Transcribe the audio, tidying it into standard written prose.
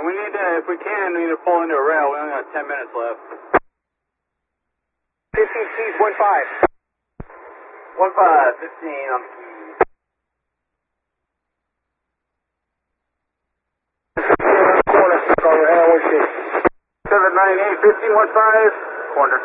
And we need to, if we can, we need to pull into a rail. We only got 10 minutes left. 15 keys, 1-5. 1-5, 15 on the keys. 798, 15, 1-5, corner.